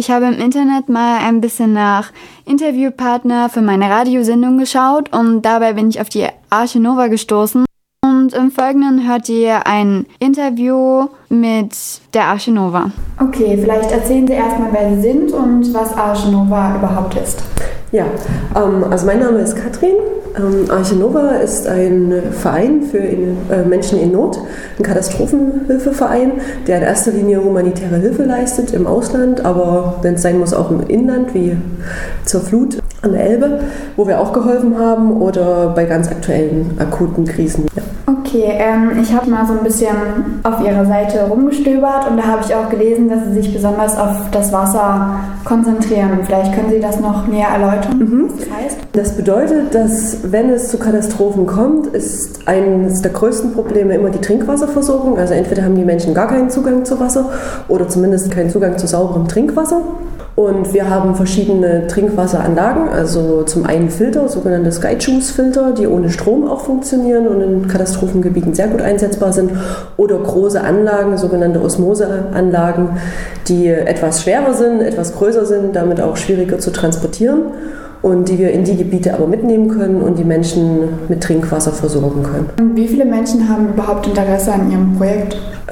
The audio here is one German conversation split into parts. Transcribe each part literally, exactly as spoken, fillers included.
Ich habe im Internet mal ein bisschen nach Interviewpartner für meine Radiosendung geschaut und dabei bin ich auf die Arche Nova gestoßen. Und im Folgenden hört ihr ein Interview mit der Arche Nova. Okay, vielleicht erzählen Sie erstmal, wer Sie sind und was Arche Nova überhaupt ist. Ja, ähm, also mein Name ist Katrin. Ähm, Arche Nova ist ein Verein für in, äh, Menschen in Not, ein Katastrophenhilfeverein, der in erster Linie humanitäre Hilfe leistet im Ausland, aber wenn es sein muss, auch im Inland, wie zur Flut an der Elbe, wo wir auch geholfen haben, oder bei ganz aktuellen akuten Krisen. Ja. Okay, ähm, ich habe mal so ein bisschen auf Ihrer Seite rumgestöbert und da habe ich auch gelesen, dass Sie sich besonders auf das Wasser konzentrieren. Vielleicht können Sie das noch näher erläutern, mhm. was das heißt? Das bedeutet, dass wenn es zu Katastrophen kommt, ist eines der größten Probleme immer die Trinkwasserversorgung. Also entweder haben die Menschen gar keinen Zugang zu Wasser oder zumindest keinen Zugang zu sauberem Trinkwasser. Und wir haben verschiedene Trinkwasseranlagen, also zum einen Filter, sogenannte Sky-Juice-Filter, die ohne Strom auch funktionieren und in Katastrophengebieten sehr gut einsetzbar sind, oder große Anlagen, sogenannte Osmoseanlagen, die etwas schwerer sind, etwas größer sind, damit auch schwieriger zu transportieren und die wir in die Gebiete aber mitnehmen können und die Menschen mit Trinkwasser versorgen können. Und wie viele Menschen haben überhaupt Interesse an Ihrem Projekt?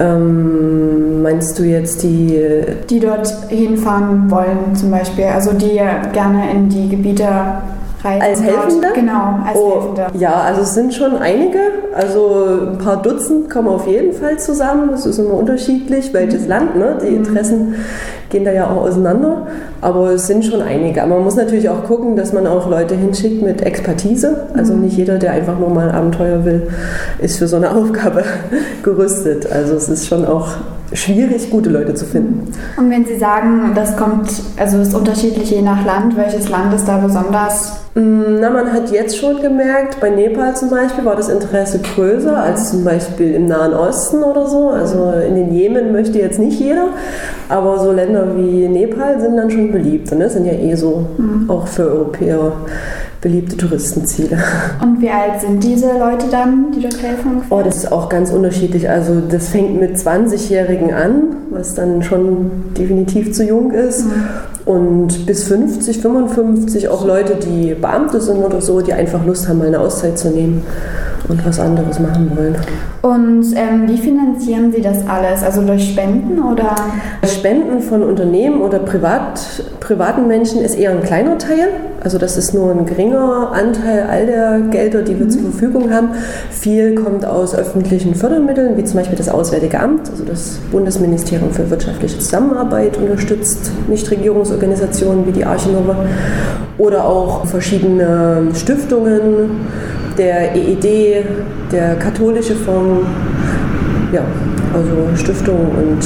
Ähm, meinst du jetzt die... Die dort hinfahren wollen zum Beispiel, also die gerne in die Gebiete reisen. Als Helfende? Genau, als oh, Helfende. Ja, also es sind schon einige, also ein paar Dutzend kommen auf jeden Fall zusammen. Das ist immer unterschiedlich, welches mhm. Land, ne? Die Interessen gehen da ja auch auseinander, aber es sind schon einige. Aber man muss natürlich auch gucken, dass man auch Leute hinschickt mit Expertise. Also mhm. nicht jeder, der einfach nur mal Abenteuer will, ist für so eine Aufgabe gerüstet. Also es ist schon auch schwierig, gute Leute zu finden. Und wenn Sie sagen, das kommt, also ist unterschiedlich je nach Land, welches Land ist da besonders? Na, man hat jetzt schon gemerkt, bei Nepal zum Beispiel war das Interesse größer als zum Beispiel im Nahen Osten oder so. Also in den Jemen möchte jetzt nicht jeder, aber so Länder wie Nepal sind dann schon beliebt. Und das sind ja eh so mhm. auch für Europäer beliebte Touristenziele. Und wie alt sind diese Leute dann, die dort helfen? Oh, das ist auch ganz unterschiedlich. Also das fängt mit zwanzigjährigen an, was dann schon definitiv zu jung ist. Mhm. Und bis fünfzig, fünfundfünfzig auch Leute, die Beamte sind oder so, die einfach Lust haben, mal eine Auszeit zu nehmen und was anderes machen wollen. Und ähm, wie finanzieren Sie das alles? Also durch Spenden oder? Spenden von Unternehmen oder Privat, privaten Menschen ist eher ein kleiner Teil. Also das ist nur ein geringer Anteil all der Gelder, die wir mhm. zur Verfügung haben. Viel kommt aus öffentlichen Fördermitteln, wie zum Beispiel das Auswärtige Amt, also das Bundesministerium für wirtschaftliche Zusammenarbeit unterstützt Nichtregierungsorganisationen wie die Arche Nova oder auch verschiedene Stiftungen, der E E D, der Katholische Fonds, ja, also Stiftungen und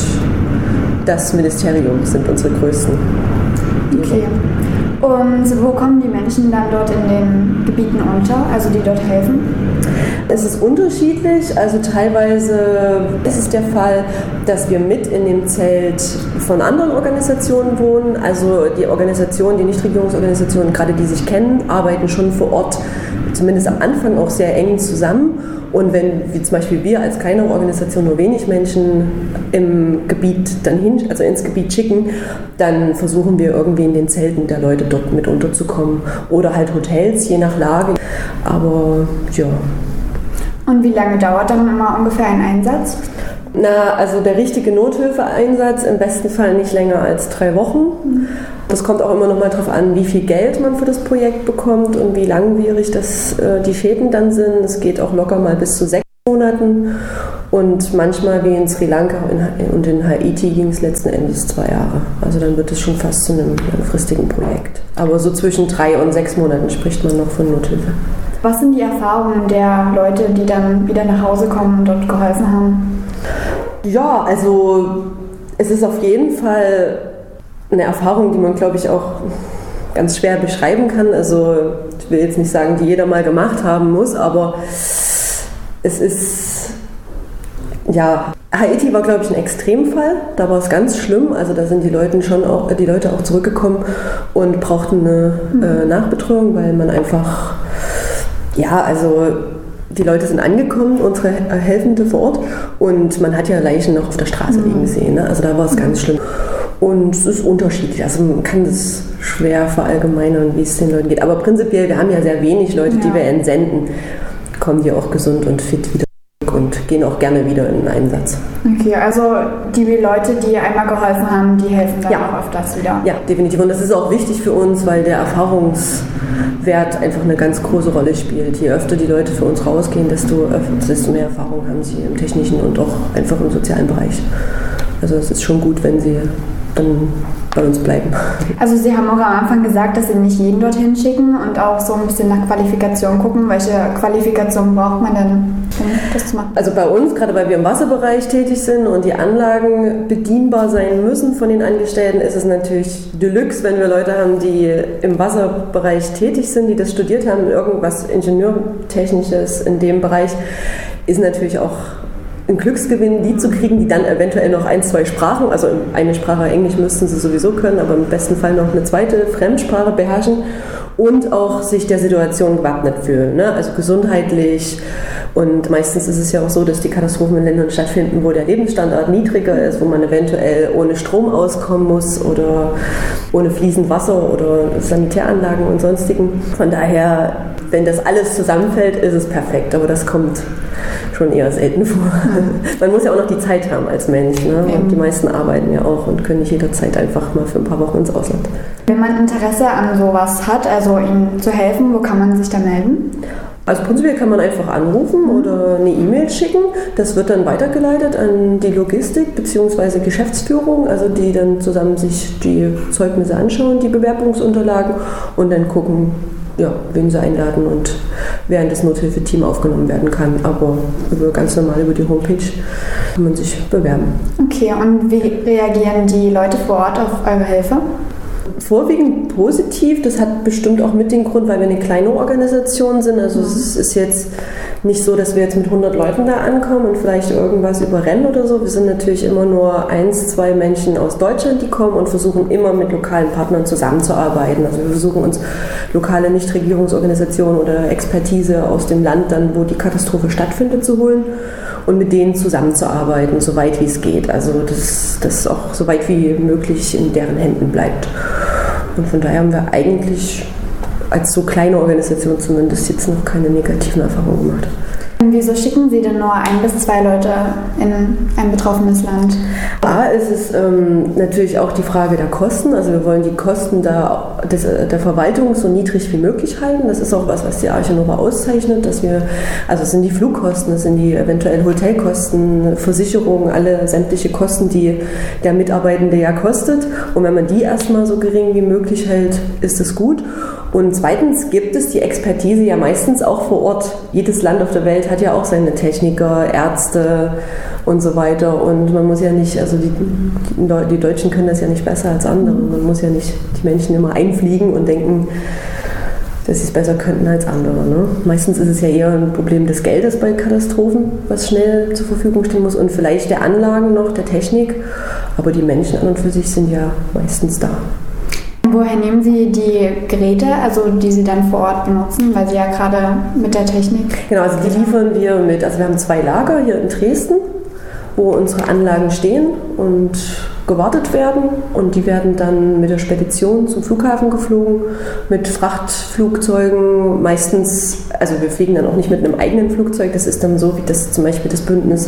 das Ministerium sind unsere größten. Okay. Und wo kommen die Menschen dann dort in den Gebieten unter, also die dort helfen? Es ist unterschiedlich, also teilweise ist es der Fall, dass wir mit in dem Zelt von anderen Organisationen wohnen. Also die Organisationen, die Nichtregierungsorganisationen, gerade die sich kennen, arbeiten schon vor Ort, zumindest am Anfang auch sehr eng zusammen. Und wenn, wie zum Beispiel wir als kleinere Organisation nur wenig Menschen im Gebiet dann hin, also ins Gebiet schicken, dann versuchen wir irgendwie in den Zelten der Leute dort mit unterzukommen. Oder halt Hotels, je nach Lage. Aber ja. Und wie lange dauert dann immer ungefähr ein Einsatz? Na, also der richtige Nothilfeeinsatz im besten Fall nicht länger als drei Wochen. Das kommt auch immer noch mal darauf an, wie viel Geld man für das Projekt bekommt und wie langwierig das, äh, die Schäden dann sind. Es geht auch locker mal bis zu sechs Monaten und manchmal wie in Sri Lanka und in Haiti ging es letzten Endes zwei Jahre. Also dann wird es schon fast zu einem langfristigen Projekt. Aber so zwischen drei und sechs Monaten spricht man noch von Nothilfe. Was sind die Erfahrungen der Leute, die dann wieder nach Hause kommen und dort geholfen haben? Ja, also es ist auf jeden Fall eine Erfahrung, die man, glaube ich, auch ganz schwer beschreiben kann. Also ich will jetzt nicht sagen, die jeder mal gemacht haben muss, aber es ist, ja, Haiti war, glaube ich, ein Extremfall. Da war es ganz schlimm. Also da sind die Leute schon auch, die Leute auch zurückgekommen und brauchten eine äh, Nachbetreuung, weil man einfach, ja, also die Leute sind angekommen, unsere Helfende vor Ort, und man hat ja Leichen noch auf der Straße liegen sehen. Ne? Also da war es ganz schlimm. Und es ist unterschiedlich, also man kann das schwer verallgemeinern, wie es den Leuten geht. Aber prinzipiell, wir haben ja sehr wenig Leute, ja. die wir entsenden, kommen die auch gesund und fit wieder und gehen auch gerne wieder in den Einsatz. Okay, also die Leute, die einmal geholfen haben, die helfen dann ja. auch öfters wieder. Ja, definitiv. Und das ist auch wichtig für uns, weil der Erfahrungswert einfach eine ganz große Rolle spielt. Je öfter die Leute für uns rausgehen, desto, desto mehr Erfahrung haben sie im technischen und auch einfach im sozialen Bereich. Also es ist schon gut, wenn sie dann bei uns bleiben. Also Sie haben auch am Anfang gesagt, dass Sie nicht jeden dorthin schicken und auch so ein bisschen nach Qualifikation gucken. Welche Qualifikation braucht man denn, um das zu machen? Also bei uns, gerade weil wir im Wasserbereich tätig sind und die Anlagen bedienbar sein müssen von den Angestellten, ist es natürlich Deluxe, wenn wir Leute haben, die im Wasserbereich tätig sind, die das studiert haben, irgendwas Ingenieurtechnisches in dem Bereich, ist natürlich auch ein Glücksgewinn, die zu kriegen, die dann eventuell noch ein, zwei Sprachen, also eine Sprache Englisch müssten sie sowieso können, aber im besten Fall noch eine zweite Fremdsprache beherrschen und auch sich der Situation gewappnet fühlen, ne? Also gesundheitlich. Und meistens ist es ja auch so, dass die Katastrophen in Ländern stattfinden, wo der Lebensstandard niedriger ist, wo man eventuell ohne Strom auskommen muss oder ohne fließend Wasser oder Sanitäranlagen und sonstigen. Von daher, wenn das alles zusammenfällt, ist es perfekt, aber das kommt schon eher selten vor. Man muss ja auch noch die Zeit haben als Mensch, ne? Und die meisten arbeiten ja auch und können nicht jederzeit einfach mal für ein paar Wochen ins Ausland. Wenn man Interesse an sowas hat, also Ihnen zu helfen, wo kann man sich da melden? Also prinzipiell kann man einfach anrufen oder eine E-Mail schicken. Das wird dann weitergeleitet an die Logistik bzw. Geschäftsführung, also die dann zusammen sich die Zeugnisse anschauen, die Bewerbungsunterlagen und dann gucken, ja, wen sie einladen und wer in das Nothilfeteam aufgenommen werden kann. Aber über, ganz normal über die Homepage kann man sich bewerben. Okay, und wie reagieren die Leute vor Ort auf eure Hilfe? Vorwiegend positiv. Das hat bestimmt auch mit dem Grund, weil wir eine kleine Organisation sind. Also es ist jetzt nicht so, dass wir jetzt mit hundert Leuten da ankommen und vielleicht irgendwas überrennen oder so. Wir sind natürlich immer nur eins, zwei Menschen aus Deutschland, die kommen und versuchen immer mit lokalen Partnern zusammenzuarbeiten. Also wir versuchen uns lokale Nichtregierungsorganisationen oder Expertise aus dem Land, dann wo die Katastrophe stattfindet, zu holen und mit denen zusammenzuarbeiten, so weit wie es geht. Also dass das auch so weit wie möglich in deren Händen bleibt. Und von daher haben wir eigentlich als so kleine Organisation zumindest jetzt noch keine negativen Erfahrungen gemacht. Wieso schicken Sie denn nur ein bis zwei Leute in ein betroffenes Land? A, ist es ähm, natürlich auch die Frage der Kosten. Also wir wollen die Kosten da, des, der Verwaltung so niedrig wie möglich halten. Das ist auch was, was die Arche Nova auszeichnet, dass wir, also es sind die Flugkosten, es sind die eventuellen Hotelkosten, Versicherungen, alle sämtliche Kosten, die der Mitarbeitende ja kostet. Und wenn man die erstmal so gering wie möglich hält, ist es gut. Und zweitens gibt es die Expertise ja meistens auch vor Ort. Jedes Land auf der Welt hat ja auch seine Techniker, Ärzte und so weiter. Und man muss ja nicht, also die, die Deutschen können das ja nicht besser als andere. Man muss ja nicht die Menschen immer einfliegen und denken, dass sie es besser könnten als andere. Ne? Meistens ist es ja eher ein Problem des Geldes bei Katastrophen, was schnell zur Verfügung stehen muss und vielleicht der Anlagen noch, der Technik. Aber die Menschen an und für sich sind ja meistens da. Woher nehmen Sie die Geräte, also die Sie dann vor Ort benutzen, weil Sie ja gerade mit der Technik... Genau, also die liefern wir mit, also wir haben zwei Lager hier in Dresden, wo unsere Anlagen stehen und gewartet werden und die werden dann mit der Spedition zum Flughafen geflogen, mit Frachtflugzeugen, meistens, also wir fliegen dann auch nicht mit einem eigenen Flugzeug, das ist dann so, wie das zum Beispiel das Bündnis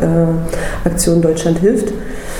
äh, Aktion Deutschland hilft,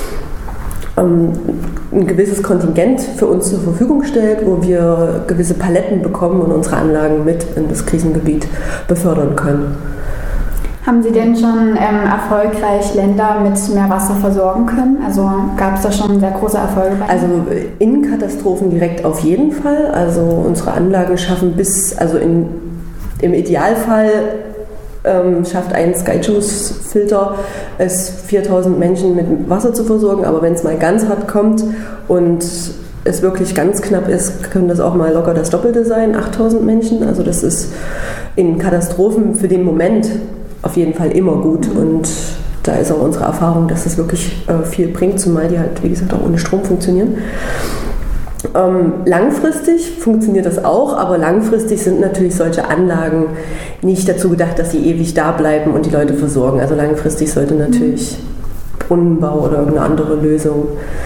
ein gewisses Kontingent für uns zur Verfügung stellt, wo wir gewisse Paletten bekommen und unsere Anlagen mit in das Krisengebiet befördern können. Haben Sie denn schon ähm, erfolgreich Länder mit mehr Wasser versorgen können? Also gab es da schon sehr große Erfolge bei? Also in Katastrophen direkt auf jeden Fall. Also unsere Anlagen schaffen bis, also in, im Idealfall Ähm, schafft ein Skyjuice-Filter es viertausend Menschen mit Wasser zu versorgen, aber wenn es mal ganz hart kommt und es wirklich ganz knapp ist, können das auch mal locker das Doppelte sein, achttausend Menschen. Also das ist in Katastrophen für den Moment auf jeden Fall immer gut und da ist auch unsere Erfahrung, dass es wirklich äh, viel bringt, zumal die halt, wie gesagt, auch ohne Strom funktionieren. Ähm, langfristig funktioniert das auch, aber langfristig sind natürlich solche Anlagen nicht dazu gedacht, dass sie ewig da bleiben und die Leute versorgen. Also langfristig sollte natürlich Brunnenbau oder irgendeine andere Lösung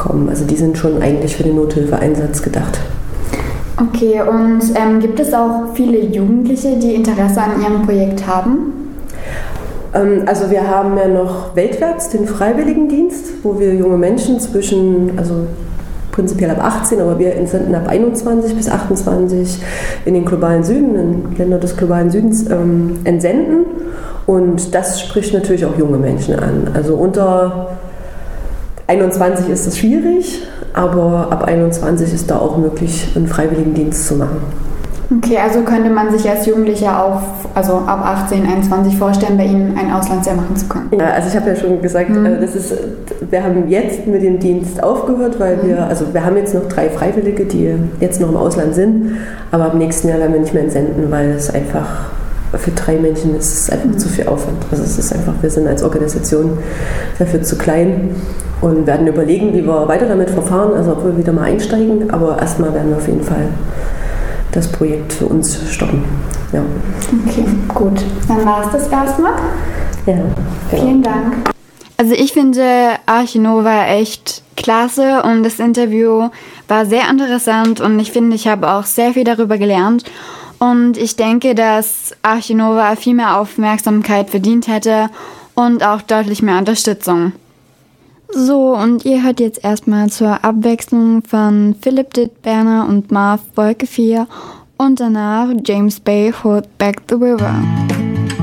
kommen. Also die sind schon eigentlich für den Nothilfeeinsatz gedacht. Okay, und ähm, gibt es auch viele Jugendliche, die Interesse an Ihrem Projekt haben? Ähm, also wir haben ja noch weltwärts den Freiwilligendienst, wo wir junge Menschen zwischen, also prinzipiell ab achtzehn, aber wir entsenden ab einundzwanzig bis achtundzwanzig in den globalen Süden, in Länder des globalen Südens ähm, entsenden. Und das spricht natürlich auch junge Menschen an. Also unter einundzwanzig ist das schwierig, aber ab einundzwanzig ist da auch möglich, einen Freiwilligendienst zu machen. Okay, also könnte man sich als Jugendlicher auch, also ab achtzehn, einundzwanzig vorstellen, bei Ihnen ein Auslandsjahr machen zu können? Ja, also ich habe ja schon gesagt, mhm. das ist, wir haben jetzt mit dem Dienst aufgehört, weil mhm. wir, also wir haben jetzt noch drei Freiwillige, die jetzt noch im Ausland sind, aber ab nächsten Jahr werden wir nicht mehr entsenden, weil es einfach für drei Menschen ist es einfach mhm. zu viel Aufwand. Also es ist einfach, wir sind als Organisation dafür zu klein und werden überlegen, wie wir weiter damit verfahren, also ob wir wieder mal einsteigen, aber erstmal werden wir auf jeden Fall das Projekt für uns stoppen. Ja. Okay, gut. Dann war es das erstmal. Ja, genau. Vielen Dank. Also ich finde Arche Nova echt klasse und das Interview war sehr interessant und ich finde, ich habe auch sehr viel darüber gelernt. Und ich denke, dass Arche Nova viel mehr Aufmerksamkeit verdient hätte und auch deutlich mehr Unterstützung. So, und ihr hört jetzt erstmal zur Abwechslung von Philipp Dittberner und Marv Wolke vier und danach James Bay Hold Back the River.